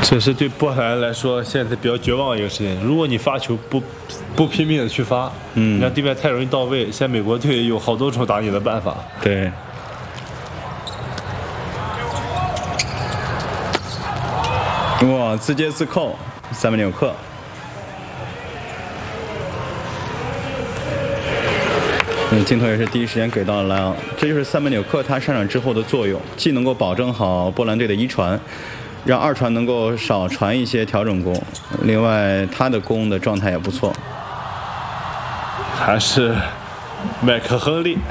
这是对波兰来说现在比较绝望的一个事情。如果你发球不拼命的去发，让对面太容易到位，现在美国队有好多种打你的办法。 对。哇，自接自扣，塞门纽克。镜头也是第一时间给到了莱昂，这就是塞门纽克他上场之后的作用，既能够保证好波兰队的一传，让二传能够少传一些调整攻，另外他的攻的状态也不错。 还是麦克亨利，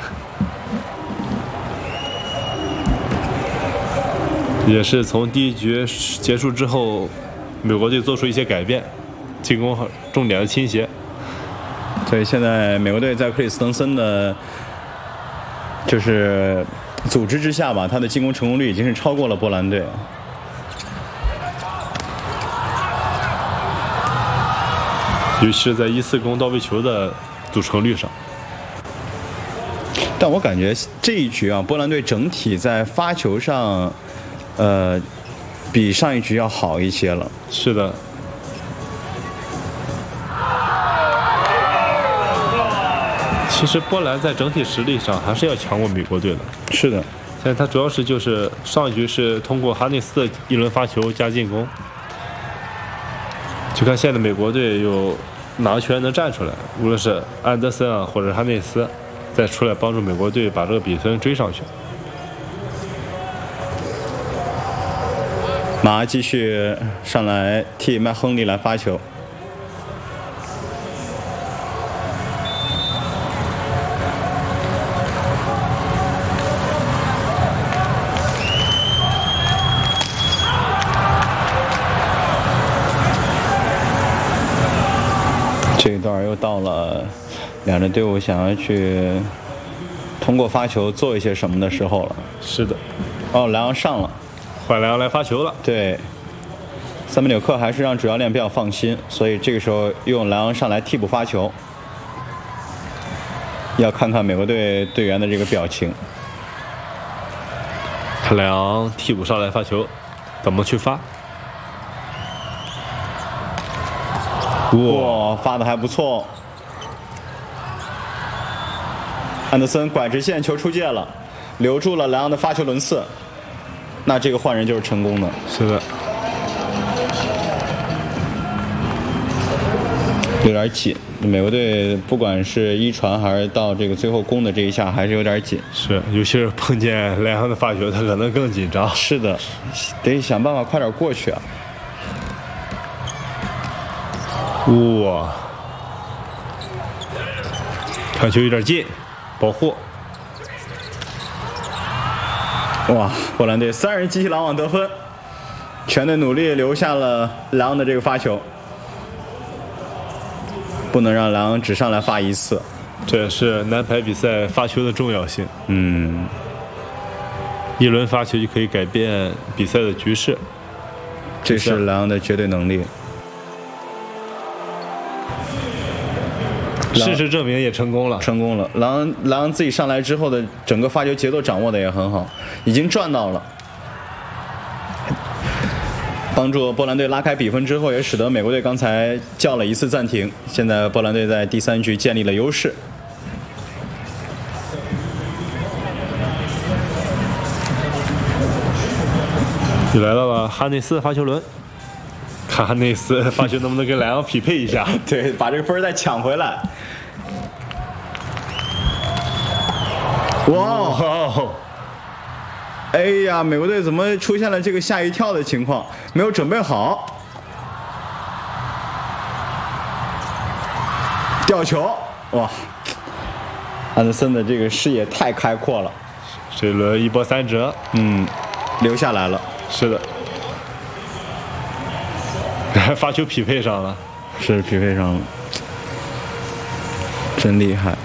也是从第一局结束之后，美国队做出一些改变，进攻重点的倾斜。 所以现在美国队在克里斯滕森的，就是组织之下吧，他的进攻成功率已经是超过了波兰队。 尤其是在1-4攻到位球的组成率上。 但我感觉这一局啊，波兰队整体在发球上，比上一局要好一些了。 是的。其实波兰在整体实力上还是要强过美国队的。 是的。 现在他主要是就是上一局是通过哈内斯的一轮发球加进攻。就看现在的美国队有哪个球员能站出来，无论是安德森啊，或者哈内斯，再出来帮助美国队把这个比分追上去。 马继续上来替麦亨利来发球。这一段又到了两支队伍想要去通过发球做一些什么的时候了。 是的。 哦，莱昂上了， 换莱昂来发球了。 对，塞门纽克还是让主教练比较放心，所以这个时候用莱昂上来替补发球。要看看美国队队员的这个表情。 看莱昂替补上来发球，怎么去发？ 哇，发的还不错。安德森拐直线球出界了，留住了莱昂的发球轮次。那这个换人就是成功的。 是的。 有点紧，美国队不管是一传还是到这个最后攻的这一下，还是有点紧。 是，尤其是碰见莱昂的发球，他可能更紧张。 是的，得想办法快点过去啊。 哇，传球有点近，保护。 哇，波兰队3人集体拦网得分，全队努力留下了莱昂的这个发球，不能让莱昂只上来发一次。 这也是男排比赛发球的重要性。一轮发球就可以改变比赛的局势， 这是莱昂的绝对能力。 事实证明也成功了， 成功了。莱昂自己上来之后的整个发球节奏掌握的也很好，已经赚到了，帮助波兰队拉开比分之后，也使得美国队刚才叫了一次暂停。现在波兰队在第3局建立了优势。 又来到了哈内斯的发球轮，看哈内斯发球能不能跟莱昂匹配一下。 对，把这个分再抢回来。哇！哎呀，美国队怎么出现了这个吓一跳的情况？没有准备好，吊球！哇，安德森的这个视野太开阔了， 这一轮一波3折， 留下来了。 是的，发球匹配上了， 是匹配上了，真厉害。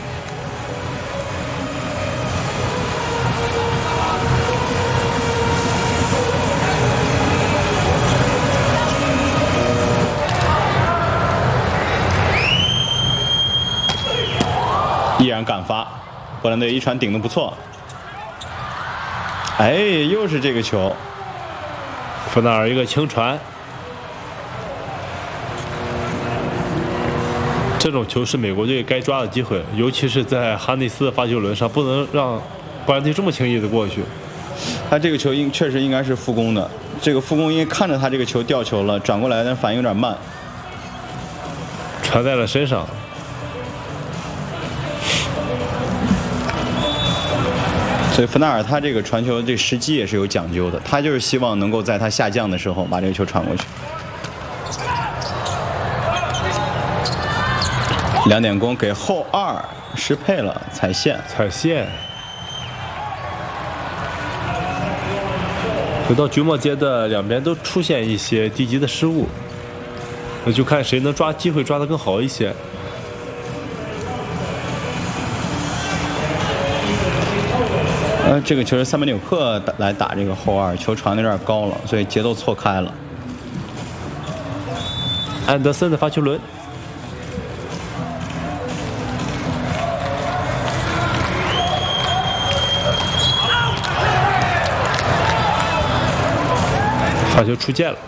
依然敢发，波兰队一传顶得不错。哎，又是这个球， 弗纳尔一个轻传，这种球是美国队该抓的机会，尤其是在哈内斯的发球轮上，不能让波兰队这么轻易的过去。 他这个球确实应该是复攻的，这个复攻因为看着他这个球掉球了，转过来但反应有点慢， 传在了身上。 所以弗纳尔他这个传球这时机也是有讲究的，他就是希望能够在他下降的时候把这个球传过去。2点攻给后2，失配了，踩线。 回到局末阶段，两边都出现一些低级的失误，那就看谁能抓机会抓得更好一些。 这个球是塞门纽克来打这个后2，球传的有点高了，所以节奏错开了。 安德森的发球轮，发球出界了。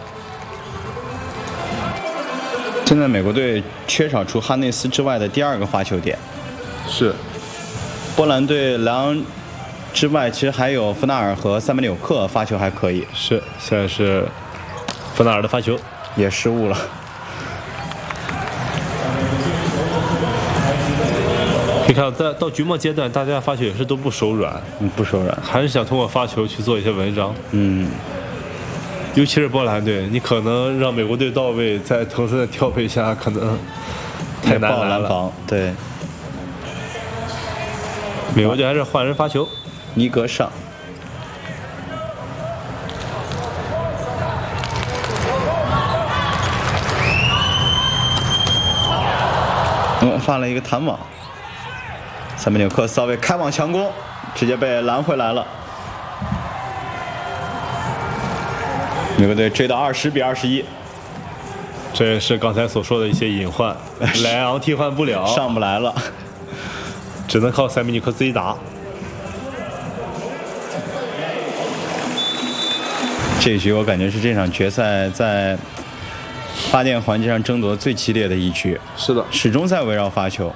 现在美国队缺少除哈内斯之外的第2个发球点。 是。 波兰队莱昂之外，其实还有弗纳尔和塞门纽克发球还可以。 是，现在是弗纳尔的发球也失误了。 可以看到局末阶段，大家发球也是都不手软， 不手软， 还是想通过发球去做一些文章。尤其是波兰队，你可能让美国队到位，在滕森的调配下，可能太难了。 拦防，对。 美国队还是换人发球。 尼格上，发了一个弹网，塞门纽克稍微开网强攻，直接被拦回来了。美国队追到20比21， 这也是刚才所说的一些隐患，莱昂替换不了， 上不来了， 只能靠塞门纽克自己打。 这一局我感觉是这场决赛在发电环节上争夺最激烈的一局。 是的， 始终在围绕发球。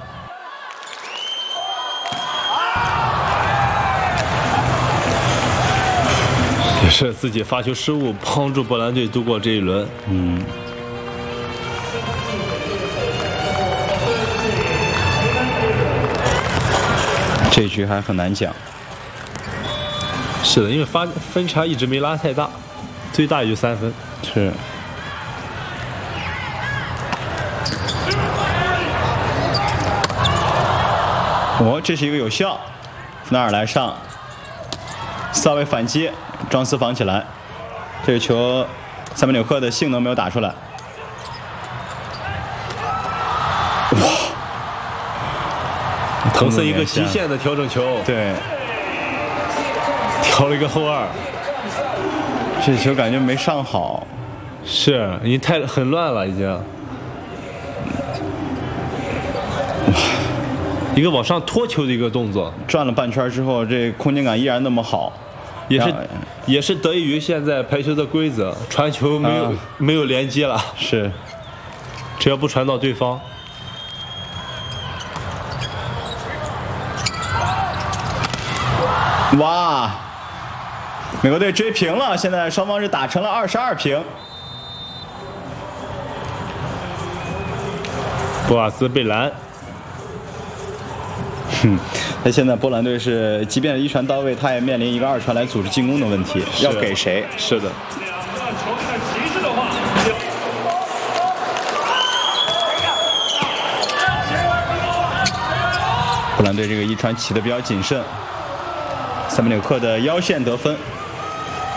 也是自己发球失误，帮助波兰队度过这一轮。 这一局还很难讲。 是的，因为分差一直没拉太大。最大也就3分， 是。这是一个有效，弗纳尔来上，萨维反击，庄斯防起来，这个球塞门纽克的性能没有打出来。哇！ 滕森一个极限的调整球， 对， 调了一个后2。 这球感觉没上好， 是你很乱了已经。一个往上拖球的一个动作， 转了半圈之后，这空间感依然那么好， 也是得益于现在排球的规则，传球没有连接了， 是， 只要不传到对方。 哇！美国队追平了，现在双方是打成了22平。 博瓦斯被拦。 那现在波兰队是，即便一传到位，他也面临一个2传来组织进攻的问题，要给谁？ 是的。 波兰队这个一传起的比较谨慎，塞门纽克的腰线得分。